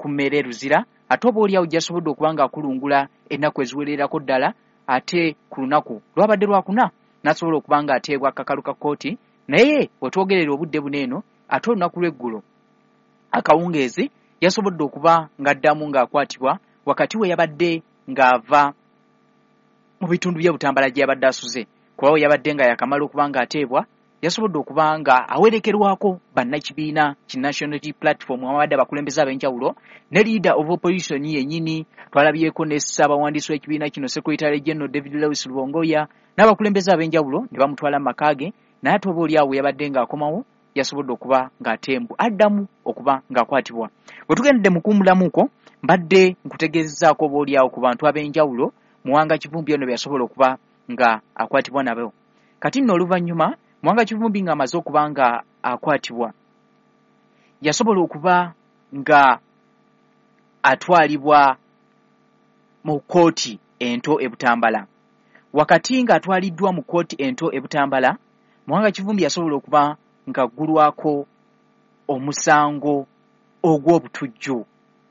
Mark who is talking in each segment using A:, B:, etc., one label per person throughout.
A: ku mmere ruzira ate oba oli awo jasobodde okuba nga akulungula ennaku eziwererako ddala ate ku lunaku lwabadde lwakuna n'asobola okuba nga ateebwa akakalu ka kkooti naye wetwogerera obudde buneeno ate olunaku lw'eggulo akawungeezi yasobodde okuba ng'addamu ng'akwatibwa wakati we yabadde ng'ava mu bitundu bye Butambala gye yabadde asuze kuba we yabadde nga yakamala okuba ng'ateebwa yasobodde okuba nga awerekerwako bannakibiina ki National Unity Platform abadde abakulembeze ab'enjawulo ne leader of opposition yennyini twalabyeko ne ssaabawandiisi w'ekibiina kino Secretary General David Lewis Lubongoya n'abakulembeze ab'enjawulo ne bamutwala mu maka ge naye ate oba oli awo yabadde ng'akomawo yasobodde okuba ng'atembu addamu okuba ng'akwatibwa. Bwe tugendedde mu kuwummulamuko mbadde nkutegeezezaako oba oli awo ku bantu ab'enjawulo Muwanga Kivumbi ono byasobola okuba nga akwatibwa nabo. Kati nno oluvannyuma Muwanga Kivumbi ng'amaze okuba nga akwatibwa yasobola okuba nga atwalibwa mu kkooti ento e Butambala. Wakati ng'atwaliddwa mu kkooti ento e Butambala, Muwanga Kivumbi yasobola okuba ng'aggulwako omusango ogw'obutujju.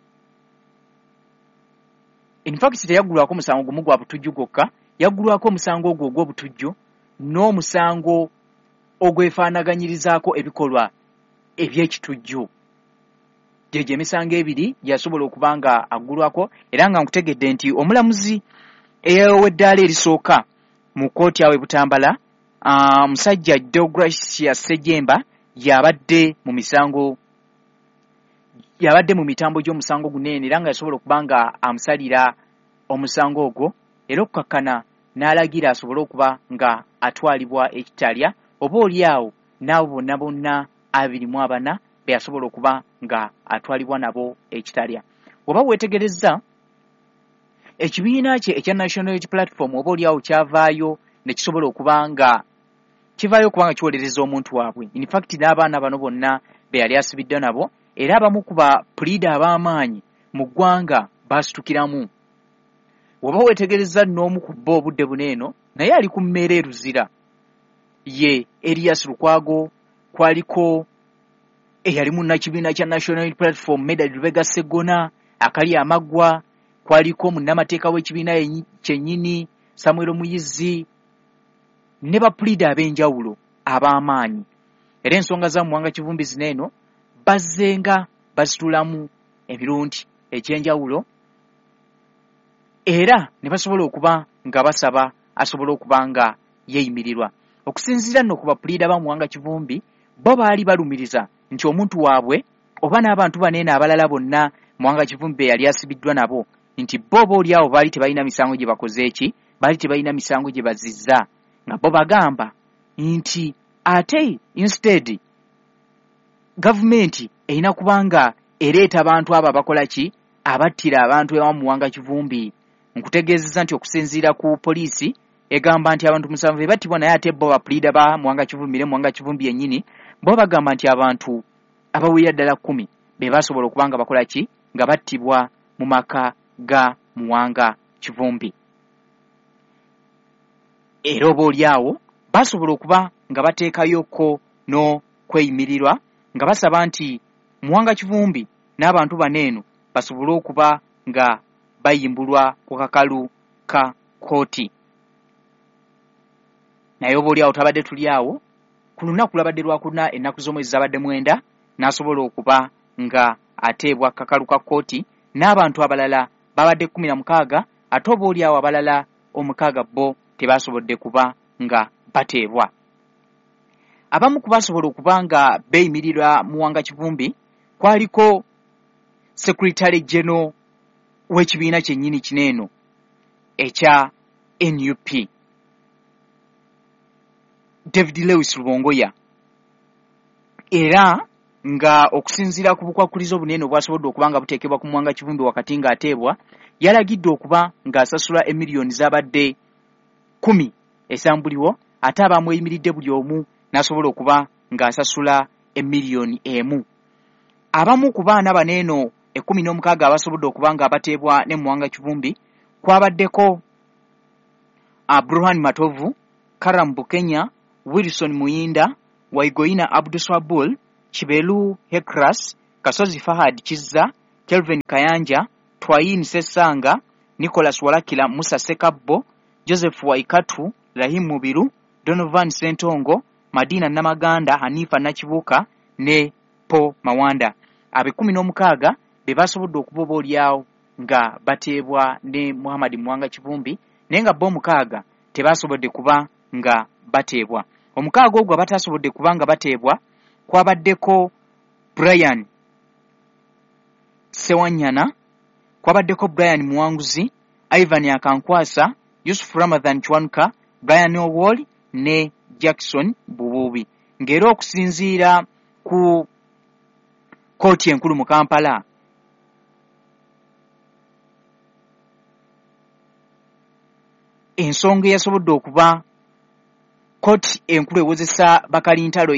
A: In fact teyaggulwako omusango gumu gwa butujju gwokka, yaggulwako omusango ogwo ogw'obutujju n'omusango ogwefaanaganyirizaako ebikolwa eby'ekitujju. Gye emisango ebiri gyasobola okuba nga aggulwako era nga nkutegedde nti omulamuzi ow'eddaala erisooka mu kkooti awo e Butambala musajja Deogracius Ssejjemba yabadde mu mitambo gy'omusango guneene era nga yasobola okuba nga amusalira omusango ogwo era okukakkana n'alagira asobole okuba nga atwalibwa ekitalya oba oli awo n'abo bonna bonna 24 be yasobola okuba nga atwalibwa nabo ekitalya. Oba weetegerezza ekibiina kye ekya National Unity Platform oba oli awo kyavaayo ne kisobola okuba nga kivaayo okuba nga kiwolereza omuntu waabwe. In fact n'abaana bano bonna be yali asibidde nabo era abamu ku ba puliida ab'amaanyi mu ggwanga baasitukiramu. Oba weetegereza n'omu ku bo obudde buneeno naye ali ku mmere ruzira ye Erias Lukwago, kwaliko eyali munnakibiina kya National Unity Platform Medard Lubega Sseggona, Akali Amaggwa, kwaliko munnamateeka w'ekibiina kyennyini Samuel Muyizzi ne bapuliida ab'enjawulo ab'amaanyi. Era ensonga za Muwanga Kivumbi zineeno bazzenga bazitulamu emirundi egy'enjawulo era ne basobola okuba nga basaba asobole okuba nga yeeyimirirwa. Okusinziira nno ku bapuliida ba Muwanga Kivumbi bo baali balumiriza nti omuntu waabwe oba n'abantu baneeno abalala bonna Muwanga Kivumbi yali asibiddwa nabo nti bo oli awo baali tebalina misango gye bakoze eki, baali tebalina misango gye bazizza, nga bo bagamba nti ate instead gavumenti erina kubanga ereeta abantu abo abakola ki, abattira abantu ewa Muwanga Kivumbi. Nkutegeezezza nti okusinziira ku poliisi egamba nti abantu 7 be battibwa naye ate bo bapuliida ba Muwanga Kivumbi ne Muwanga Kivumbi yennyini bo bagamba nti abantu abawerera ddala 10 be basobola okuba nga bakola ki, nga battibwa mu maka ga Muwanga Kivumbi. Era oba oli awo basobola okuba nga bateekayoko n'okweyimirirwa nga basaba nti Muwanga Kivumbi n'abantu baneeno basobole okuba nga bayimbulwa ku kakalu ka kkooti. Naye oba oli awo tabadde tuli awo ku lunaku lwabadde lwakuna ennaku z'omwezi zabadde 9 n'asobola okuba nga ateebwa kakalu ka kkooti n'abantu abalala babadde 16 ate oba oli awo abalala 6 bo tebasobodde kuba nga bateebwa. Abamu ku basobola okuba nga beeyimirira Muwanga Kivumbi kwaliko Secretary General w'ekibiina kyennyini kineeno ekya NUP David Lewis Lubongoya, era nga okusinziira ku bukwakkulizo buneeno bwasobodde okuba nga buteekebwa ku Muwanga Kivumbi wakati ng'ateebwa, yalagidde okuba ng'asasula emiliyoni zabadde 10 esambuliwo ate abamweyimiridde buli omu n'asobola okuba ng'asasula emiliyoni 1. Abamu ku baana baneeno 16 abasobodde okuba nga abateebwa ne Muwanga Kivumbi kwabaddeko Abdulrahman Matovu, Karam Bukenya, Wilson Muyinda, Waigoina Abduswabul, Kibelu Hekras, Kasozi Fahad Kizza, Kelvin Kayanja, Twayin Sesanga, Nicholas Walakila, Musa Sekabbo, Joseph Waikatu, Rahim Mubiru, Donovan Sentongo, Madina Namaganda, Hanifa Nachibuka, ne Po Mawanda. Abe 16 be basobodde okuboba olyawo nga bateebwa ne Muhammad Mwanga Kivumbi, nenga bo 6 tebasobodde kuba nga bateebwa. Omukaaga ogwo batasobodde kuba nga bateebwa kwabaddeko Brian Sewanyana, kwabaddeko Brian Muwanguzi, Ivan Akankwasa, Yusuf Ramadhan Chwanka, Brian Owol ne Jackson Bububi. Ngero okusinziira ku kooti enkulu mu Kampala, ensonga yasobodde okuba kooti enkulu ewozesa bakalintalo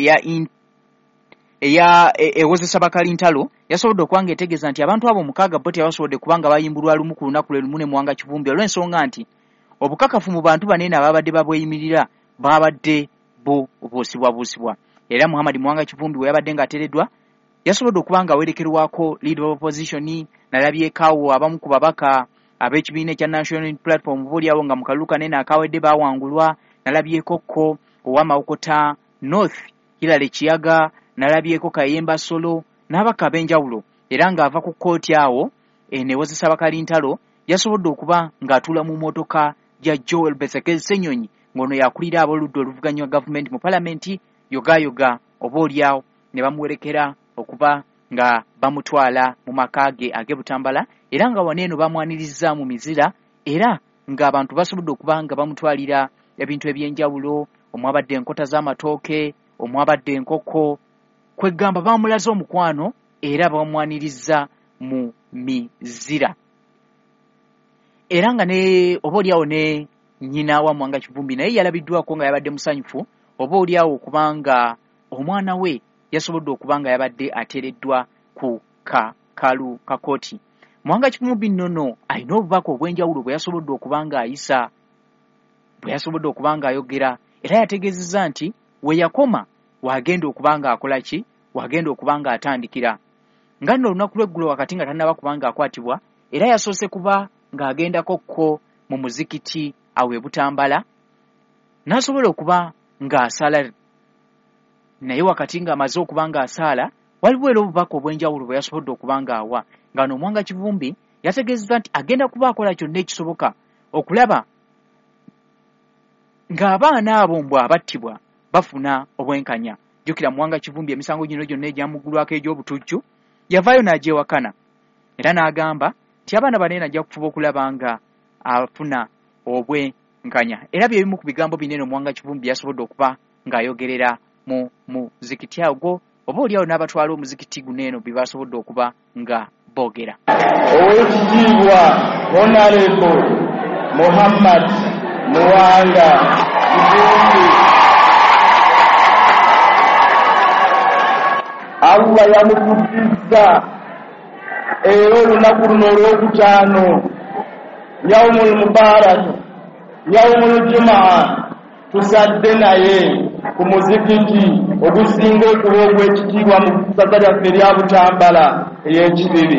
A: ewozesa bakalintalo yasobodde okwanga etegeeza nti abantu abo 6 bo tebasobodde kubanga bayimbulwa lumu ku lunaku lwe lumu ne Mwanga Kivumbi olw'ensonga nti obukakafu mu bantu banene ababadde babweyimirira babadde bo obuusibwa. Era Muhammad Mwanga Kivumbi we yabadde ng'atereddwa yasobodde okuba nga werekerwako leader of opposition, nalabyekaawo abamu ku babaka ab'ekibiina ekya National Unity Platform boolyawo nga mu kalulu kanene akawedde baawangulwa. Nalabyeko ko ow'Amawokota North Hilary Kiyaga, nalabyeko Kayemba Solo n'abaka ab'enjawulo. Era ng'ava ku kooti awo enewozesa bakalintalo yasobodde okuba ng'atuula mu mmotoka ya Joel Besekezi Ssenyonyi, ng'ono yakulira ab'oludda oluvuganya gavumenti mu palamenti yogayoga oboolyawo ne bamuwerekera okuba nga bamutwala mu maka ge ag'e Butambala, era nga waneeno bamwaniriza mu mizira, era ng'abantu basobodde okuba nga bamutwalira ebintu ebyenjawulo, omwabadde enkota z'amatooke, omwabadde enkoko, kwegamba bamulaze omukwano era bamwaniriza mu mizira. Era nga ne oboolyawo ne nnyina wa Mwanga Kivumbi naye yalabiddwako nga yabadde musanyufu oboolyawo kubanga omwana we yasobodde okuba nga yabadde ateereddwa ku kakalu kakooti. Mwanga Kivumbi nnono alina obubaka obw'enjawulo bwe yasobodde okuba nga ayisa, bwe yasobodde okuba nga ayogera, era yategeezezza nti we yakoma wagenda okuba nga akola ki, wagenda okuba nga atandikira. Nga nno olunaku lw'eggulo wakati nga tannaba kuba nga akwatibwa, era yasoose kuba ng'agendako ko mu muzikiti awo e Butambala, n'asobola okuba ng'asala. Naye wakati ng'amaze okuba ng'asaala, waliwo era obubaka obw'enjawulo bwe yasobodde okuba ng'awa, nga n'Omwanga Kivumbi yategeezezza nti agenda kuba akola kyonna ekisoboka okulaba ng'abaana abo mbw abattibwa bafuna obwenkanya. Jjukira Mwanga Kivumbi emisango gino gyonna egyamuggulwako egy'obutujju yavaayo n'agyewakana, era n'agamba nti abaana banene ajja kufuba okulaba nga afuna obwenkanya. Era bye bimu ku bigambo binene Omwanga Kivumbi yasobodde okuba ng'ayogerera mu muzikiti agwo, oboolyawo n'abatwala omuzikiti guneeno bye basobodde okuba nga boogera.
B: Oweekitiibwa Honorable Muhammad Mwanga Kivumbi, Allah yamukuddiza era olunaku luno olw'okutaano, Yawmul Mubarak, Yawmul Jumaa, tusadde naye ku muzikiti ogusinga okuba ogw'ekitiibwa mu ssaka lyaffe erya Butambala ey'Ekibibi.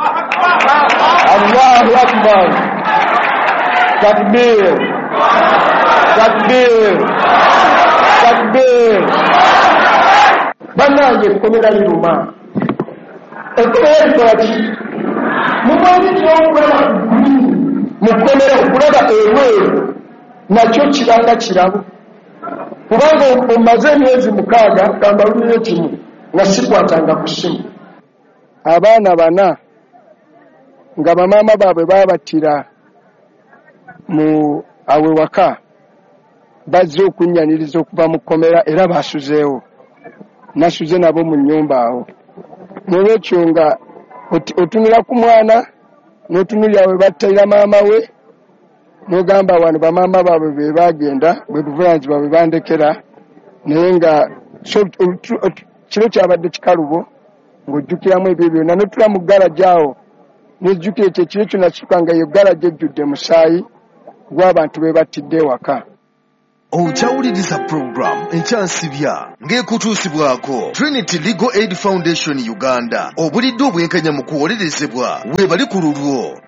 B: Allahu Akbar, takbir, takbir, takbir. Bannange ekkomera liruma, ekkomera likola ki? Mumanyi ky'okulaba mu kkomera, okulaba ebweru nakyo kiranga kirabo, kubanga omaze emyezi 6 kambalulire kimu nga sikwatanga ku ssimu. Abaana 4 nga bamaama baabwe babattira mu awe waka bazze okunnyaniriza okuva mu kkomera, era basuzeewo, nasuze nabo mu nnyumba awo. Nolwekyo nga otunula ku mwana n'otunulira we battira maama we, n'ogamba wano bamaama baabwe be bagenda bwe buvunaanyizibwa bwe bandekera, naye nga kiro kyabadde kikalubo ng'ojjukiramu ebyo byonna, n'otula mu galaji awo n'ojjukira ekyo ekiro kyonna kikuka nga eyo galaji ejjudde musaayi gw'abantu be battidde ewaka.
C: Ochawuliriza program enkyansibya ng'ekutuusibwako Trinity Legal Aid Foundation Uganda. Obulidde obwenkanya mu kuwolerezebwa weebali ku lulwo.